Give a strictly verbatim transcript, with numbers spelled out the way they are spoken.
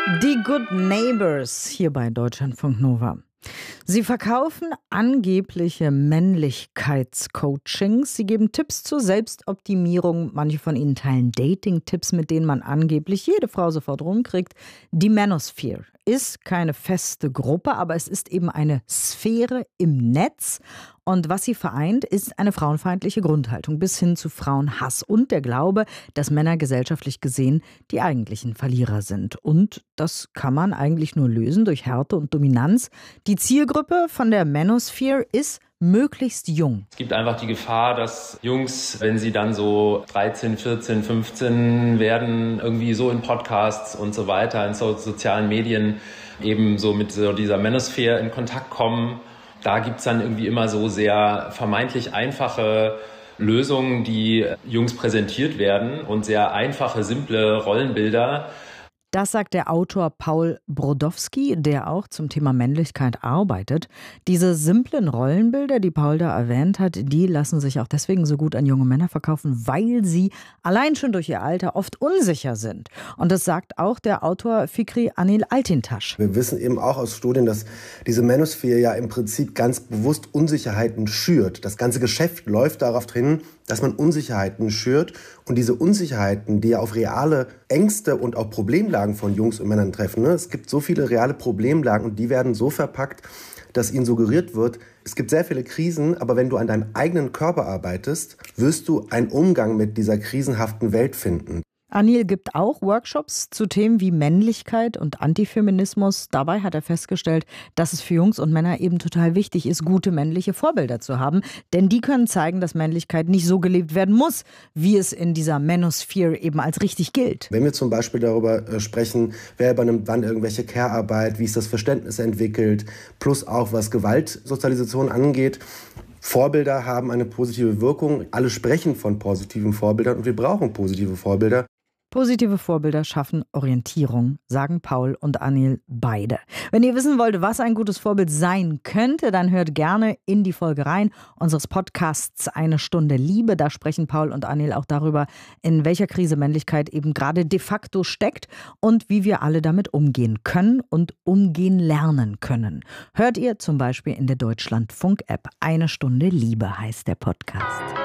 Die Good Neighbors hier bei Deutschlandfunk Nova. Sie verkaufen angebliche Männlichkeitscoachings. Sie geben Tipps zur Selbstoptimierung. Manche von ihnen teilen Dating-Tipps, mit denen man angeblich jede Frau sofort rumkriegt. Die Manosphere ist keine feste Gruppe, aber es ist eben eine Sphäre im Netz. Und was sie vereint, ist eine frauenfeindliche Grundhaltung bis hin zu Frauenhass und der Glaube, dass Männer gesellschaftlich gesehen die eigentlichen Verlierer sind. Und das kann man eigentlich nur lösen durch Härte und Dominanz. Die Zielgruppe von der Manosphere ist möglichst jung. Es gibt einfach die Gefahr, dass Jungs, wenn sie dann so dreizehn, vierzehn, fünfzehn werden, irgendwie so in Podcasts und so weiter, in so sozialen Medien eben so mit so dieser Manosphere in Kontakt kommen. Da gibt es dann irgendwie immer so sehr vermeintlich einfache Lösungen, die Jungs präsentiert werden und sehr einfache, simple Rollenbilder. Das sagt der Autor Paul Brodowski, der auch zum Thema Männlichkeit arbeitet. Diese simplen Rollenbilder, die Paul da erwähnt hat, die lassen sich auch deswegen so gut an junge Männer verkaufen, weil sie allein schon durch ihr Alter oft unsicher sind. Und das sagt auch der Autor Fikri Anil Altintasch. Wir wissen eben auch aus Studien, dass diese Manosphere ja im Prinzip ganz bewusst Unsicherheiten schürt. Das ganze Geschäft läuft darauf hin, dass man Unsicherheiten schürt. Und diese Unsicherheiten, die ja auf reale Ängste und auch Problemlagen von Jungs und Männern treffen. Ne? Es gibt so viele reale Problemlagen und die werden so verpackt, dass ihnen suggeriert wird, es gibt sehr viele Krisen, aber wenn du an deinem eigenen Körper arbeitest, wirst du einen Umgang mit dieser krisenhaften Welt finden. Anil gibt auch Workshops zu Themen wie Männlichkeit und Antifeminismus. Dabei hat er festgestellt, dass es für Jungs und Männer eben total wichtig ist, gute männliche Vorbilder zu haben. Denn die können zeigen, dass Männlichkeit nicht so gelebt werden muss, wie es in dieser Manosphere eben als richtig gilt. Wenn wir zum Beispiel darüber sprechen, wer übernimmt wann irgendwelche Care-Arbeit, wie ist das Verständnis entwickelt, plus auch was Gewaltsozialisation angeht. Vorbilder haben eine positive Wirkung. Alle sprechen von positiven Vorbildern und wir brauchen positive Vorbilder. Positive Vorbilder schaffen Orientierung, sagen Paul und Anil beide. Wenn ihr wissen wollt, was ein gutes Vorbild sein könnte, dann hört gerne in die Folge rein unseres Podcasts Eine Stunde Liebe. Da sprechen Paul und Anil auch darüber, in welcher Krise Männlichkeit eben gerade de facto steckt und wie wir alle damit umgehen können und umgehen lernen können. Hört ihr zum Beispiel in der Deutschlandfunk-App. Eine Stunde Liebe heißt der Podcast.